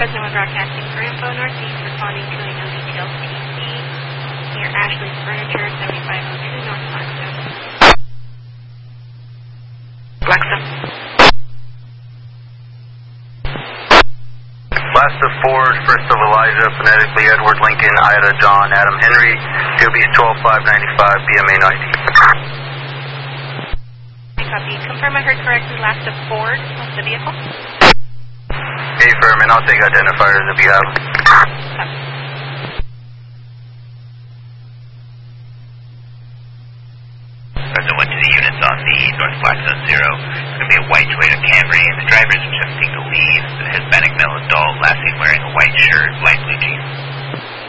Fresno and broadcasting for info northeast, responding to a no details TC near Ashley's Furniture, 7502 North Blackstone. Blackstone. Last of Ford, first of Elijah, phonetically Edward Lincoln, Ida John, Adam Henry, DOB's 12595, BMA 90. Copy. Confirm I heard correctly, last of Ford. What's the vehicle? Hey, Furman, I'll take identifiers if you have them. President went to the units on the North Blackstone 0. It's going to be a white Toyota Camry, and the driver is attempting to leave. The Hispanic male adult, last seen wearing a white shirt, light blue jeans.